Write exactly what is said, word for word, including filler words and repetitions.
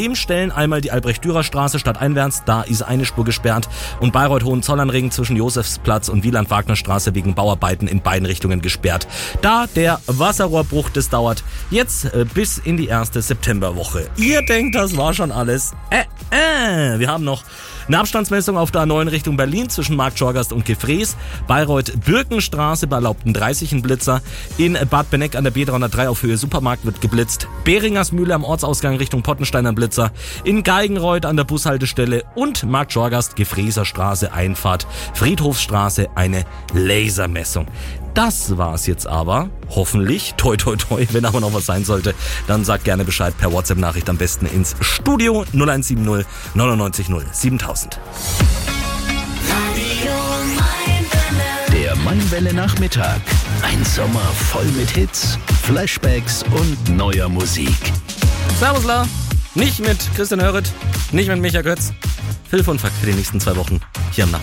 Problemstellen. Einmal die Albrecht-Dürer-Straße stadteinwärts, da ist eine Spur gesperrt. Und Bayreuth-Hohenzollernring zwischen Josefsplatz und Wieland-Wagner-Straße wegen Bauarbeiten in beiden Richtungen gesperrt. Da der Wasserrohrbruch, das dauert jetzt äh, bis in die erste Septemberwoche. Ihr denkt, das war schon alles? Äh, äh, wir haben noch eine Abstandsmessung auf der A neun Richtung Berlin zwischen Marktschorgast und Gefrees. Bayreuth-Birkenstraße bei erlaubten dreißig ein Blitzer. In Bad Benneck an der B dreihundertdrei auf Höhe Supermarkt wird geblitzt. Beringersmühle am Ortsausgang Richtung Pottenstein ein Blitzer. In Geigenreuth an der Bushaltestelle und Marktschorgast Gefreeser Straße Einfahrt. Friedhofsstraße eine Lasermessung. Das war's jetzt aber. Hoffentlich. Toi, toi, toi. Wenn aber noch was sein sollte, dann sagt gerne Bescheid per WhatsApp-Nachricht am besten ins Studio null eins sieben null neunundneunzig null siebentausend. Der Mainwelle Nachmittag. Ein Sommer voll mit Hits, Flashbacks und neuer Musik. Servus, La. Nicht mit Christian Hörret, nicht mit Micha Götz. Phil von Fack für die nächsten zwei Wochen hier am Nachmittag.